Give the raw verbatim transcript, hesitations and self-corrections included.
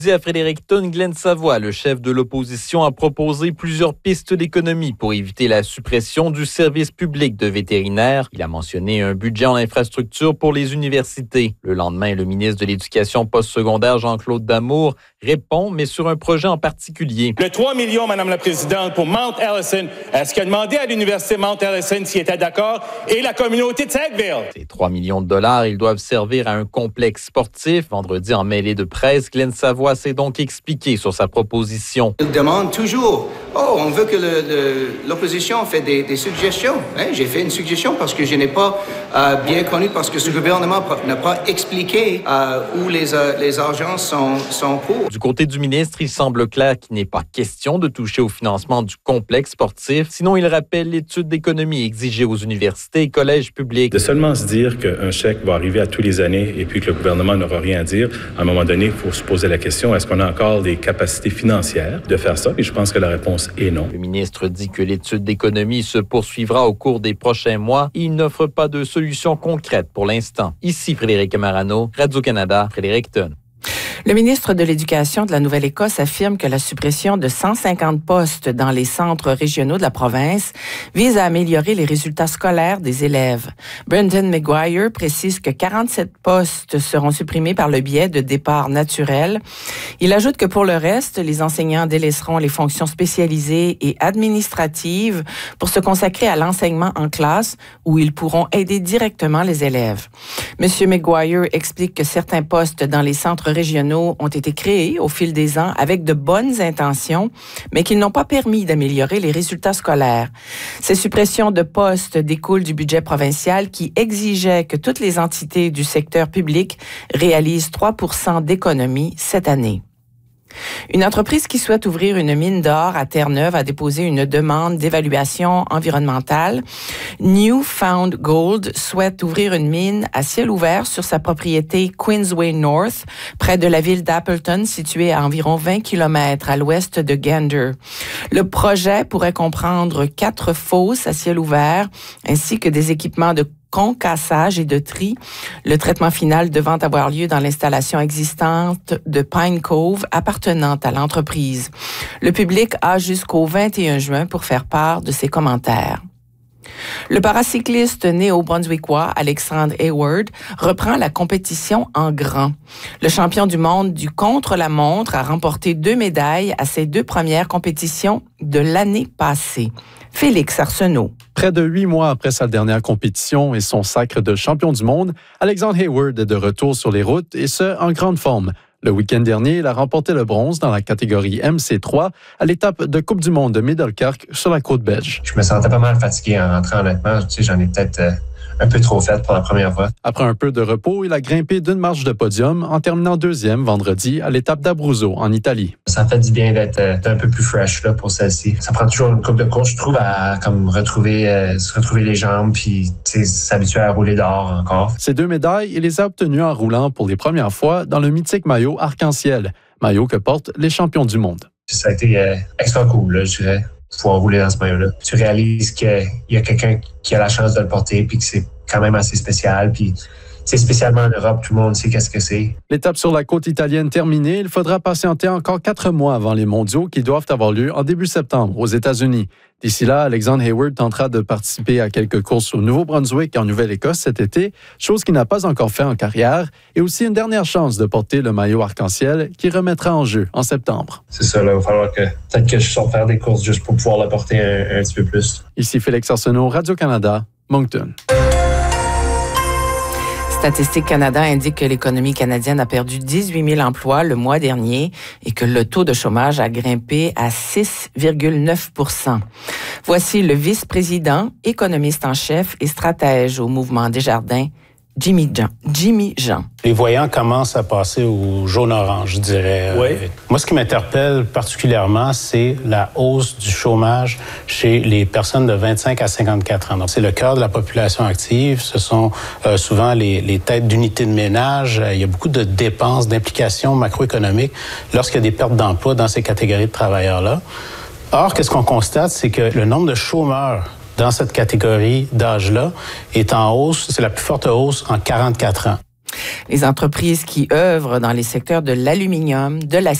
Dit à Fredericton, Glenn Savoie, le chef de l'opposition, a proposé plusieurs pistes d'économie pour éviter la suppression du service public de vétérinaire. Il a mentionné un budget en infrastructure pour les universités. Le lendemain, le ministre de l'Éducation postsecondaire, Jean-Claude Damour, répond, mais sur un projet en particulier. Le trois millions, Madame la Présidente, pour Mount Allison, est-ce qu'il a demandé à l'Université Mount Allison s'il était d'accord et la communauté de Sackville? Ces trois millions de dollars, ils doivent servir à un complexe sportif. Vendredi, en mêlée de presse, Glenn Savoie s'est donc expliqué sur sa proposition. Il demande toujours, oh, on veut que le, le, l'opposition fait des, des suggestions. Hein? J'ai fait une suggestion parce que je n'ai pas euh, bien connu, parce que ce gouvernement n'a pas expliqué euh, où les, euh, les argents sont, sont pour. Du côté du ministre, il semble clair qu'il n'est pas question de toucher au financement du complexe sportif. Sinon, il rappelle l'étude d'économie exigée aux universités et collèges publics. De seulement se dire qu'un chèque va arriver à tous les années et puis que le gouvernement n'aura rien à dire, à un moment donné, il faut se poser la question, est-ce qu'on a encore des capacités financières de faire ça? Et je pense que la réponse est non. Le ministre dit que l'étude d'économie se poursuivra au cours des prochains mois et il n'offre pas de solution concrète pour l'instant. Ici Frédéric Marano, Radio-Canada, Fredericton. Le ministre de l'Éducation de la Nouvelle-Écosse affirme que la suppression de cent cinquante postes dans les centres régionaux de la province vise à améliorer les résultats scolaires des élèves. Brendan Maguire précise que quarante-sept postes seront supprimés par le biais de départs naturels. Il ajoute que pour le reste, les enseignants délaisseront les fonctions spécialisées et administratives pour se consacrer à l'enseignement en classe où ils pourront aider directement les élèves. Monsieur Maguire explique que certains postes dans les centres régionaux ont été créés au fil des ans avec de bonnes intentions, mais qu'ils n'ont pas permis d'améliorer les résultats scolaires. Ces suppressions de postes découlent du budget provincial qui exigeait que toutes les entités du secteur public réalisent trois pour cent d'économies cette année. Une entreprise qui souhaite ouvrir une mine d'or à Terre-Neuve a déposé une demande d'évaluation environnementale. Newfound Gold souhaite ouvrir une mine à ciel ouvert sur sa propriété Queensway North, près de la ville d'Appleton, située à environ vingt kilomètres à l'ouest de Gander. Le projet pourrait comprendre quatre fosses à ciel ouvert, ainsi que des équipements de concassage et de tri, le traitement final devant avoir lieu dans l'installation existante de Pine Cove appartenant à l'entreprise. Le public a jusqu'au vingt et un juin pour faire part de ses commentaires. Le paracycliste néo-brunswickois Alexandre Hayward reprend la compétition en grand. Le champion du monde du contre-la-montre a remporté deux médailles à ses deux premières compétitions de l'année passée. Félix Arsenault. Près de huit mois après sa dernière compétition et son sacre de champion du monde, Alexandre Hayward est de retour sur les routes et ce, en grande forme. Le week-end dernier, il a remporté le bronze dans la catégorie M C trois à l'étape de Coupe du monde de Middelkerk sur la côte belge. Je me sentais pas mal fatigué en rentrant, honnêtement. Tu sais, j'en ai peut-être euh, un peu trop fait pour la première fois. Après un peu de repos, il a grimpé d'une marche de podium en terminant deuxième vendredi à l'étape d'Abruzzo en Italie. Ça fait du bien d'être euh, un peu plus fresh là, pour celle-ci. Ça prend toujours une coupe de course, je trouve, à comme retrouver, euh, se retrouver les jambes puis s'habituer à rouler dehors encore. Ces deux médailles, il les a obtenues en roulant pour les premières fois dans le mythique maillot arc-en-ciel, maillot que portent les champions du monde. Ça a été euh, extra cool, là, je dirais, pouvoir rouler dans ce maillot-là. Tu réalises qu'il y a quelqu'un qui a la chance de le porter puis que c'est quand même assez spécial. Puis, c'est spécialement en Europe, tout le monde sait qu'est-ce que c'est. L'étape sur la côte italienne terminée, il faudra patienter encore quatre mois avant les mondiaux qui doivent avoir lieu en début septembre aux États-Unis. D'ici là, Alexandre Hayward tentera de participer à quelques courses au Nouveau-Brunswick et en Nouvelle-Écosse cet été, chose qu'il n'a pas encore fait en carrière, et aussi une dernière chance de porter le maillot arc-en-ciel qui remettra en jeu en septembre. C'est ça, là, il va falloir que peut-être que je sorte faire des courses juste pour pouvoir le porter un, un petit peu plus. Ici Félix Arsenault, Radio-Canada, Moncton. Statistique Canada indique que l'économie canadienne a perdu dix-huit mille emplois le mois dernier et que le taux de chômage a grimpé à six virgule neuf pour cent. Voici le vice-président, économiste en chef et stratège au mouvement Desjardins, Jimmy Jean. Jimmy Jean. Les voyants commencent à passer au jaune-orange, je dirais. Oui. Moi, ce qui m'interpelle particulièrement, c'est la hausse du chômage chez les personnes de vingt-cinq à cinquante-quatre ans. Donc, c'est le cœur de la population active. Ce sont euh, souvent les, les têtes d'unités de ménage. Il y a beaucoup de dépenses, d'implications macroéconomiques lorsqu'il y a des pertes d'emploi dans ces catégories de travailleurs-là. Or, qu'est-ce qu'on constate, c'est que le nombre de chômeurs dans cette catégorie d'âge-là est en hausse. C'est la plus forte hausse en quarante-quatre ans. Les entreprises qui œuvrent dans les secteurs de l'aluminium, de la